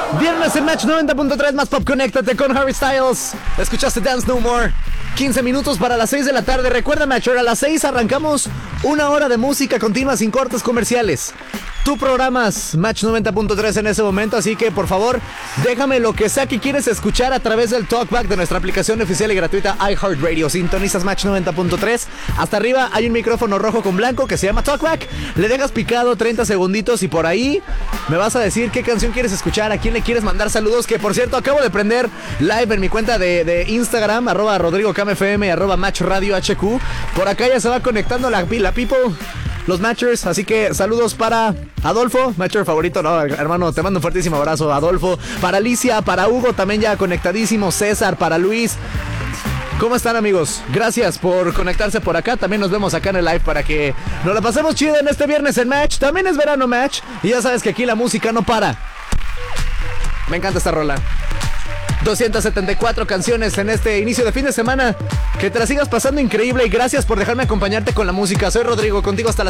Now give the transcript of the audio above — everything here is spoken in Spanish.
Viernes en Match 90.3 más Pop, conéctate con Harry Styles. Escuchaste Dance No More. 15 minutos para las 6 de la tarde. Recuerda, Matcher, a las 6 arrancamos una hora de música continua sin cortes comerciales. Tú programas Match 90.3 en ese momento, así que por favor, déjame lo que sea que quieres escuchar a través del Talkback de nuestra aplicación oficial y gratuita iHeartRadio. Sintonizas Match 90.3. Hasta arriba hay un micrófono rojo con blanco que se llama Talkback. Le dejas picado 30 segunditos y por ahí me vas a decir qué canción quieres escuchar, a quién le quieres mandar saludos, que por cierto acabo de prender live en mi cuenta de Instagram, @RodrigoCamFM, @MatchRadioHQ. Por acá ya se va conectando la people, los Matchers, así que saludos para Adolfo, Matcher favorito, no, hermano, te mando un fuertísimo abrazo, Adolfo, para Alicia, para Hugo, también ya conectadísimo, César, para Luis. ¿Cómo están, amigos? Gracias por conectarse por acá. También nos vemos acá en el live para que nos la pasemos chido en este viernes en Match. También es verano Match y ya sabes que aquí la música no para. Me encanta esta rola. 274 canciones en este inicio de fin de semana. Que te la sigas pasando increíble y gracias por dejarme acompañarte con la música. Soy Rodrigo, contigo hasta las